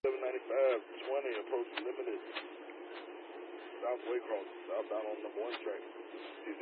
795, 20, approach limited. South Waycross, southbound on number 1 track.